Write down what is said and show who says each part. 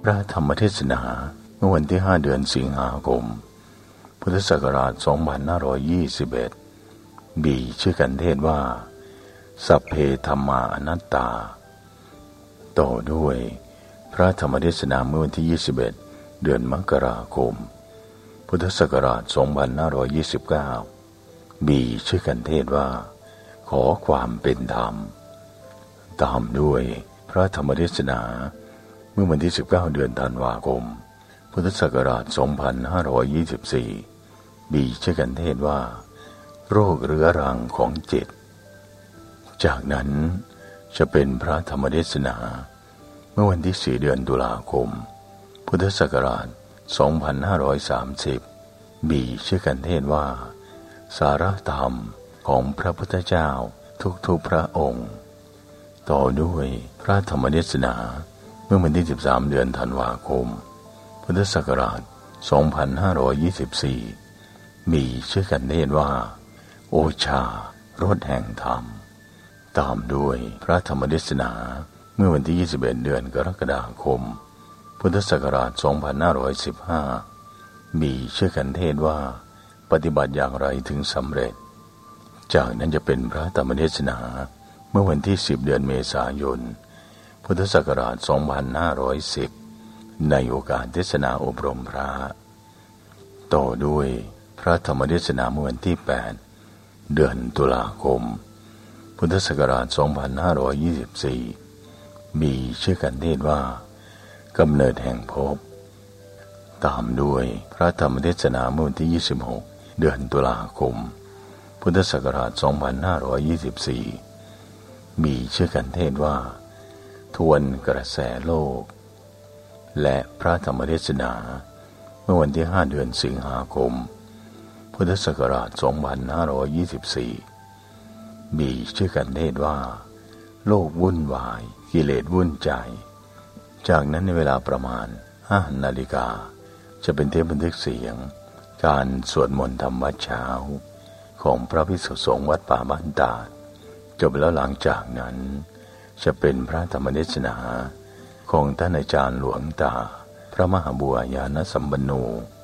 Speaker 1: พระธรรมเทศนาเมื่อวันที่5 เดือนสิงหาคมพุทธศักราช 2521 มีชื่อกันเทศว่าสัพเพธัมมาอนัตตาต่อด้วยพระธรรมเทศนาเมื่อวันที่21 เดือนมกราคมพุทธศักราช 2529 มีชื่อกันเทศว่าขอความเป็นธรรมตามด้วยพระธรรมเทศนาเมื่อวันที่19 เดือนธันวาคมพุทธศักราช 2524 มีชื่อกันเทศว่าโรคเรื้อรังของจิตจากนั้นจะเป็นพระธรรมเทศนาเมื่อวันที่4 เดือนตุลาคมพุทธศักราช 2530 มีชื่อกันเทศว่าสาระธรรมของพระพุทธเจ้าทุกๆพระองค์ต่อด้วยพระธรรมเทศนาเมื่อวันที่13 เดือนธันวาคมพุทธศักราช 2524 มีชื่อกันเทศว่าโอชารสแห่งธรรมตามด้วยพระธรรมเทศนาเมื่อวันที่21 เดือนกรกฎาคมพุทธศักราช 2515 มีชื่อกันเทศว่าปฏิบัติอย่างไรถึงสำเร็จจากนั้นจะเป็นพระธรรมเทศนาเมื่อวันที่10 เดือนเมษายนพุทธศักราช 2510 ในโอกาสเทศนาอบรมพระต่อด้วยพระธรรมเทศนาเมื่อวันที่8 เดือนตุลาคมพุทธศักราช 2524 มีชื่อกันเทศว่ากำเนิดแห่งภพตามด้วยพระธรรมเทศนาเมื่อวันที่26 เดือนตุลาคมพุทธศักราช 2524 มีชื่อกันเทศว่าทวนกระแสโลกและพระธรรมเทศนาเมื่อวันที่5 เดือนสิงหาคมพุทธศักราช 2524 มีชื่อกันเทศว่าโลกวุ่นวายกิเลสวุ่นใจจากนั้นในเวลาประมาณ 5 นาฬิกาจะเป็นเทปบันทึกเสียงการสวดมนต์ธรรมวัดเช้าของพระภิกษุสงฆ์วัดป่าบ้านตาดจบแล้วหลังจากนั้นจะเป็นพระธรรมเทศนาของท่านอาจารย์หลวงตาพระมหาบัวยานสัมปันโน